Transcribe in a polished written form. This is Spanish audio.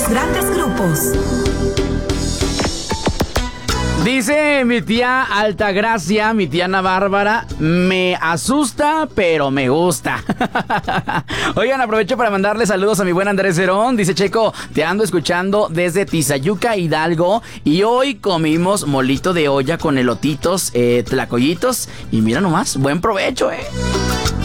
los grandes grupos. Dice mi tía Altagracia, mi tía Ana Bárbara, me asusta, pero me gusta. Oigan, aprovecho para mandarle saludos a mi buen Andrés Herón. Dice: Checo, te ando escuchando desde Tizayuca, Hidalgo, y hoy comimos molito de olla con elotitos, tlacoyitos, y mira nomás, buen provecho,